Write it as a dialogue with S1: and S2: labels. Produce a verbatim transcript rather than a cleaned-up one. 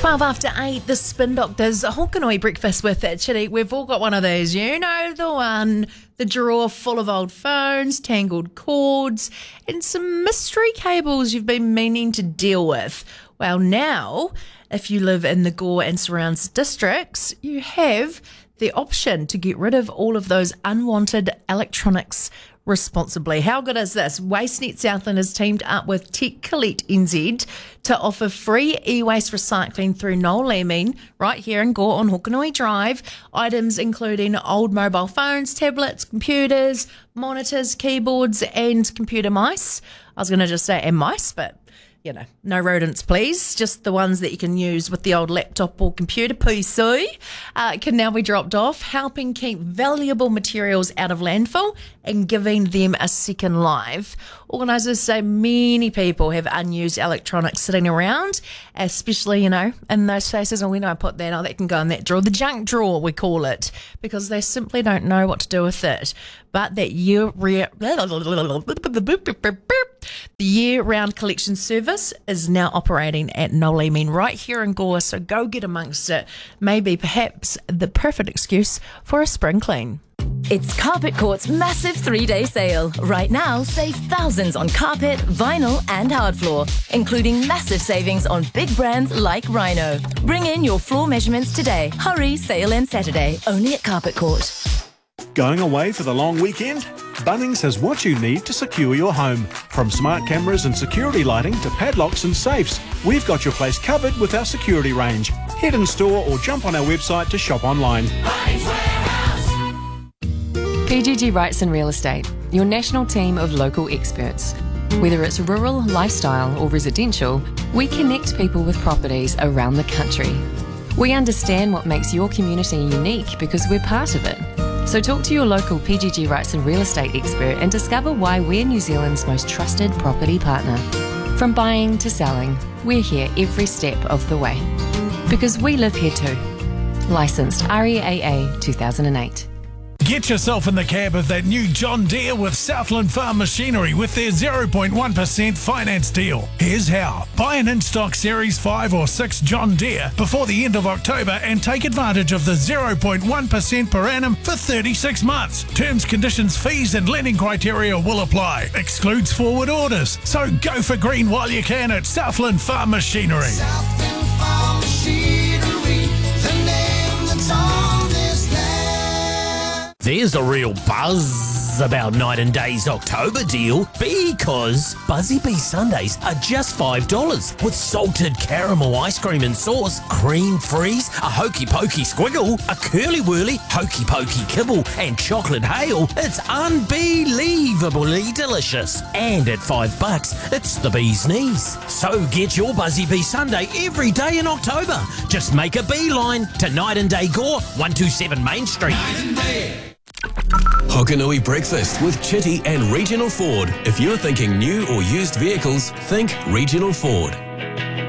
S1: twelve after eight, the Spin Doctors, Hokanui breakfast with Chitty. We've all got one of those, you know, the one, the drawer full of old phones, tangled cords, and some mystery cables you've been meaning to deal with. Well, now, if you live in the Gore and surrounds districts, you have the option to get rid of all of those unwanted electronics responsibly. How good is this? WasteNet Southland has teamed up with Tech Collect N Z to offer free e-waste recycling through Noel Leeming right here in Gore on Hokanui Drive. Items including old mobile phones, tablets, computers, monitors, keyboards and computer mice. I was going to just say and mice, but you know, no rodents, please. Just the ones that you can use with the old laptop or computer P C uh, can now be dropped off, helping keep valuable materials out of landfill and giving them a second life. Organisers say many people have unused electronics sitting around, especially, you know, in those places, and when I put that, oh, that can go in that drawer, the junk drawer, we call it, because they simply don't know what to do with it. But that year, re- the year-round collection service is now operating at Noel Leeming right here in Gore, so go get amongst it. Maybe, perhaps, the perfect excuse for a spring clean.
S2: It's Carpet Court's massive three-day sale. Right now, save thousands on carpet, vinyl and hard floor, including massive savings on big brands like Rhino. Bring in your floor measurements today. Hurry, sale ends Saturday, only at Carpet Court.
S3: Going away for the long weekend? Bunnings has what you need to secure your home. From smart cameras and security lighting to padlocks and safes, we've got your place covered with our security range. Head in store or jump on our website to shop online.
S4: P G G Wrights and Real Estate, your national team of local experts. Whether it's rural, lifestyle or residential, we connect people with properties around the country. We understand what makes your community unique because we're part of it. So talk to your local P G G Wrights and Real Estate expert and discover why we're New Zealand's most trusted property partner. From buying to selling, we're here every step of the way. Because we live here too. Licensed R E A A two thousand eight.
S5: Get yourself in the cab of that new John Deere with Southland Farm Machinery with their zero point one percent finance deal. Here's how. Buy an in-stock Series five or six John Deere before the end of October and take advantage of the zero point one percent per annum for thirty-six months. Terms, conditions, fees and lending criteria will apply. Excludes forward orders. So go for green while you can at Southland Farm Machinery.
S6: Southland Farm Machinery, the name that's on this land.
S7: There's a real buzz about Night and Day's October deal because Buzzy Bee Sundays are just five dollars with salted caramel ice cream and sauce, cream freeze, a hokey pokey squiggle, a curly whirly hokey pokey kibble and chocolate hail. It's unbelievably delicious. And at five bucks, it's the bee's knees. So get your Buzzy Bee Sunday every day in October. Just make a beeline to Night and Day Gore, one twenty-seven Main Street.
S6: Night and Day.
S8: Hokanui Breakfast with Chitty and Regional Ford. If you're thinking new or used vehicles, think Regional Ford.